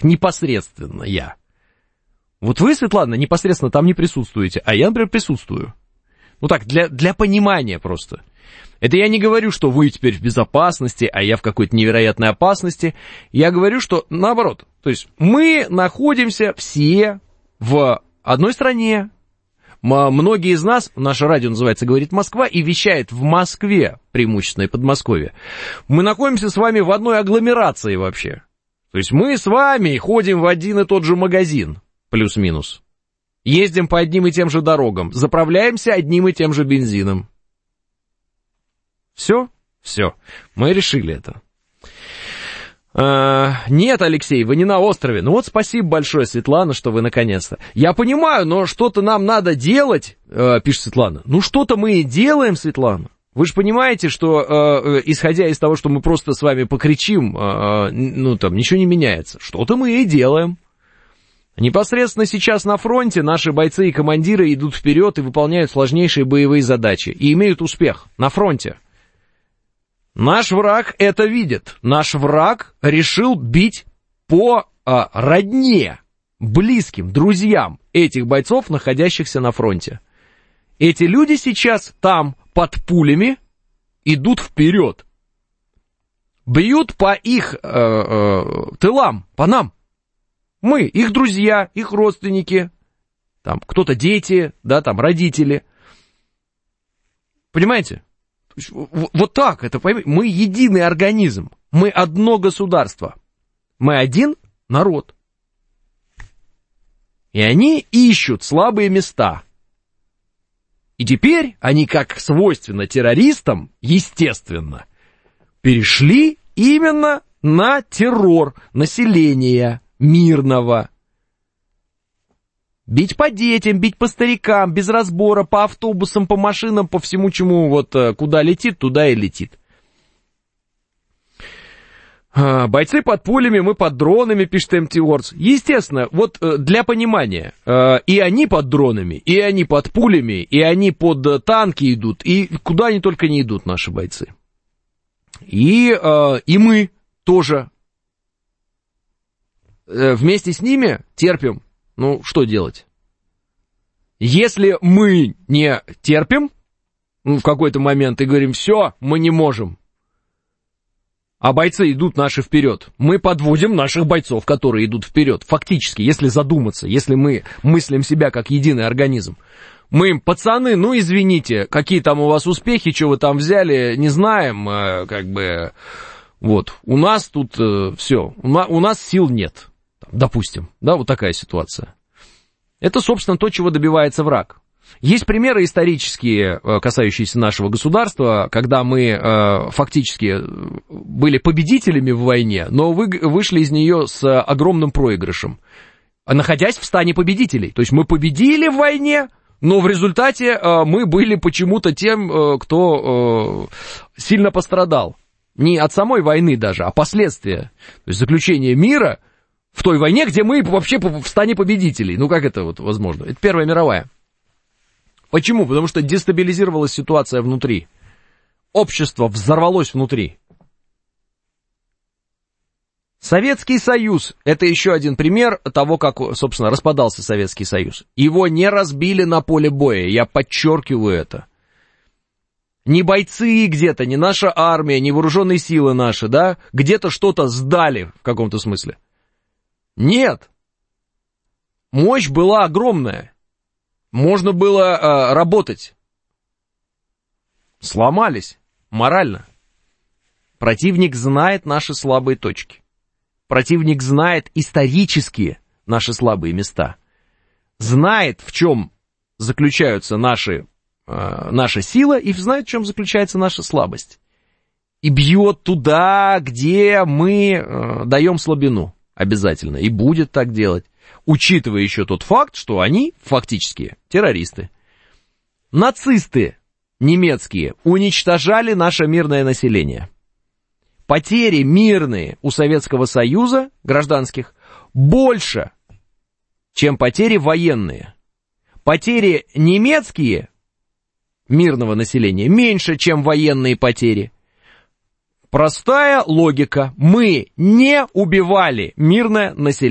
непосредственно я. Вот вы, Светлана, непосредственно там не присутствуете, а я, например, присутствую. Ну так, для понимания просто. Это я не говорю, что вы теперь в безопасности, а я в какой-то невероятной опасности. Я говорю, что наоборот. То есть мы находимся все в одной стране. Многие из нас, наше радио называется «Говорит Москва» и вещает в Москве, преимущественно и Подмосковье. Мы находимся с вами в одной агломерации вообще. То есть мы с вами ходим в один и тот же магазин, плюс-минус. Ездим по одним и тем же дорогам, заправляемся одним и тем же бензином. Все? Все. Мы решили это. Нет, Алексей, вы не на острове. Ну вот спасибо большое, Светлана, что вы наконец-то. Я понимаю, но что-то нам надо делать, пишет Светлана. Ну что-то мы и делаем, Светлана. Вы же понимаете, что, исходя из того, что мы просто с вами покричим, ну там ничего не меняется. Что-то мы и делаем. Непосредственно сейчас на фронте наши бойцы и командиры идут вперед и выполняют сложнейшие боевые задачи. И имеют успех на фронте. Наш враг это видит. Наш враг решил бить по родне, близким, друзьям этих бойцов, находящихся на фронте. Эти люди сейчас там под пулями идут вперед. Бьют по их тылам, по нам. Мы, их друзья, их родственники, там кто-то дети, да, там родители. Понимаете? Вот так это, поймите. Мы единый организм, мы одно государство, мы один народ. И они ищут слабые места. И теперь они, как свойственно террористам, естественно, перешли именно на террор населения мирного. Бить по детям, бить по старикам, без разбора, по автобусам, по машинам, по всему, чему вот куда летит, туда и летит. Бойцы под пулями, мы под дронами, пишет Empty Words. Естественно, вот для понимания, и они под дронами, и они под пулями, и они под танки идут, и куда они только не идут, наши бойцы. И мы тоже вместе с ними терпим. Ну, что делать? Если мы не терпим в какой-то момент и говорим, все, мы не можем, а бойцы идут наши вперед, мы подводим наших бойцов, которые идут вперед. Фактически, если задуматься, если мы мыслим себя как единый организм, мы им, пацаны, ну извините, какие там у вас успехи, что вы там взяли, не знаем, как бы, вот, у нас тут все, у нас сил нет. Допустим, да, вот такая ситуация. Это, собственно, то, чего добивается враг. Есть примеры исторические, касающиеся нашего государства, когда мы фактически были победителями в войне, но вышли из нее с огромным проигрышем, находясь в стане победителей. То есть мы победили в войне, но в результате мы были почему-то тем, кто сильно пострадал. Не от самой войны даже, а последствия. То есть заключение мира в той войне, где мы вообще в стане победителей. Ну, как это вот возможно? Это Первая мировая. Почему? Потому что дестабилизировалась ситуация внутри. Общество взорвалось внутри. Советский Союз – это еще один пример того, как, собственно, распадался Советский Союз. Его не разбили на поле боя, я подчеркиваю это. Не бойцы где-то, не наша армия, не вооруженные силы наши, да, где-то что-то сдали в каком-то смысле. Нет. Мощь была огромная. Можно было работать. Сломались морально. Противник знает наши слабые точки. Противник знает исторические наши слабые места. Знает, в чем заключаются наша сила, и знает, в чем заключается наша слабость. И бьет туда, где мы даем слабину. Обязательно. И будет так делать. Учитывая еще тот факт, что они фактически террористы. Нацисты немецкие уничтожали наше мирное население. Потери мирные у Советского Союза, гражданских, больше, чем потери военные. Потери немецкие мирного населения меньше, чем военные потери. Простая логика. Мы не убивали мирное население.